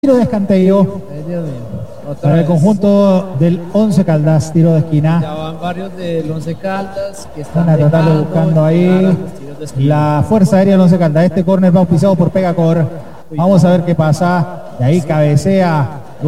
Tiro de escanteio para el conjunto del Once Caldas, tiro de esquina. Ya van varios del Once Caldas que están Van a tratar de buscando ahí la fuerza aérea del Once Caldas. Este córner va auspiciado por Pegacor. Vamos a ver qué pasa. Y ahí cabecea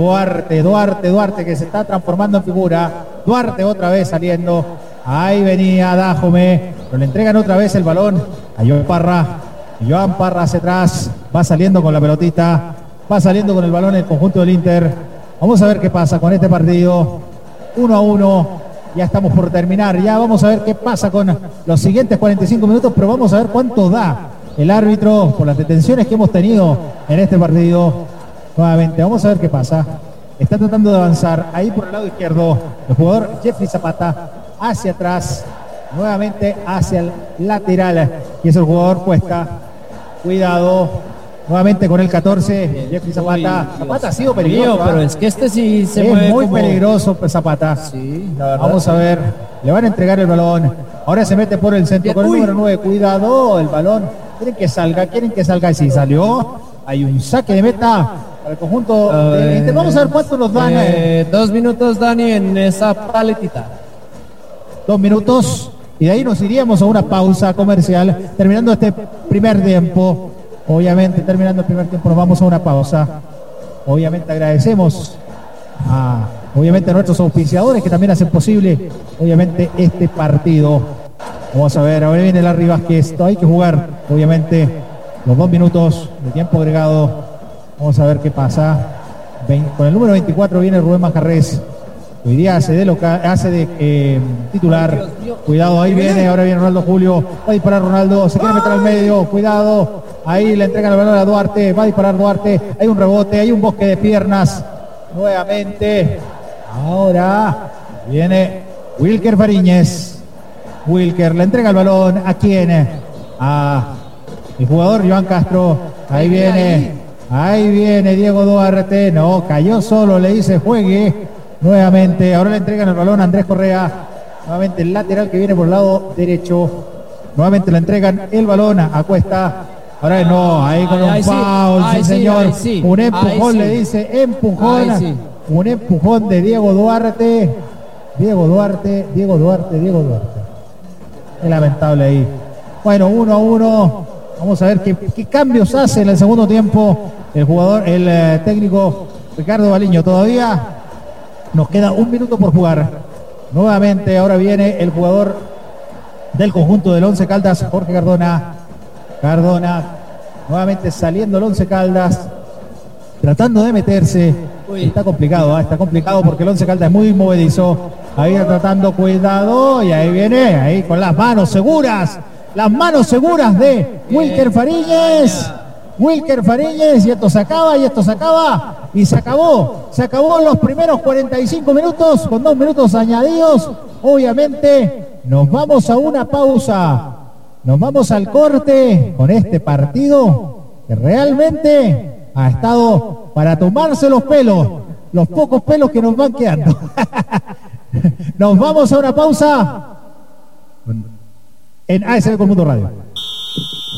Duarte que se está transformando en figura. Duarte otra vez saliendo. Ahí venía Dájome. Pero le entregan otra vez el balón a Joan Parra. Y Joan Parra hacia atrás. Va saliendo con la pelotita. Va saliendo con el balón el conjunto del Inter. Vamos a ver qué pasa con este partido. 1-1. Ya estamos por terminar. Ya vamos a ver qué pasa con los siguientes 45 minutos. Pero vamos a ver cuánto da el árbitro por las detenciones que hemos tenido en este partido. Nuevamente, vamos a ver qué pasa. Está tratando de avanzar. Ahí por el lado izquierdo, el jugador Jeffrey Zapata. Hacia atrás. Nuevamente hacia el lateral. Y es el jugador Cuesta. Cuidado. Nuevamente con el 14, Jeffrey Zapata. Zapata ha sido peligroso, pero es que este sí se mueve muy como... peligroso, pues, Zapata. Sí, la verdad. Vamos a ver, le van a entregar el balón. Ahora se mete por el centro con el número 9. Cuidado, el balón. Quieren que salga. Y si salió, hay un saque de meta para el conjunto del Inter. Vamos a ver cuánto nos dan. 2 minutos, Dani, en esa paletita. 2 minutos. Y de ahí nos iríamos a una pausa comercial, terminando este primer tiempo. Obviamente, terminando el primer tiempo, nos vamos a una pausa. Obviamente agradecemos a nuestros auspiciadores que también hacen posible, obviamente, este partido. Vamos a ver, ahora viene Larry Vázquez. Esto hay que jugar, obviamente, los 2 minutos de tiempo agregado. Vamos a ver qué pasa. Con el número 24 viene Rubén Macarrés. Hoy día hace de titular. Cuidado, ahí viene, ahora viene Ronaldo Julio. Va a disparar Ronaldo, se quiere meter al medio. Cuidado, ahí le entregan el balón a Duarte. Va a disparar Duarte. Hay un rebote, hay un bosque de piernas. Nuevamente. Ahora viene Wilker Fariñez. Wilker le entrega el balón. ¿A quién? A el jugador Joan Castro. Ahí viene Diego Duarte. No, cayó solo, le dice juegue. Nuevamente, ahora le entregan el balón a Andrés Correa. Nuevamente el lateral que viene por el lado derecho. Nuevamente le entregan el balón a Cuesta. Ahora no, ahí con un foul, sí señor. Un empujón, le dice, empujón. Un empujón de Diego Duarte. Diego Duarte. Es lamentable ahí. Bueno, 1-1. Vamos a ver qué cambios hace en el segundo tiempo el técnico Ricardo Baliño. Todavía nos queda 1 minuto por jugar. Nuevamente ahora viene el jugador del conjunto del Once Caldas, Jorge Cardona. Nuevamente saliendo el Once Caldas, tratando de meterse. Está complicado porque el Once Caldas es muy movedizo. Ahí tratando, cuidado, y ahí viene, ahí con las manos seguras. Las manos seguras de Wilker Fariñez. Y esto se acaba. Y se acabó los primeros 45 minutos con 2 minutos añadidos. Obviamente nos vamos a una pausa. Nos vamos al corte con este partido que realmente ha estado para tomarse los pelos, los pocos pelos que nos van quedando. Nos vamos a una pausa en ASB Conjunto Radio.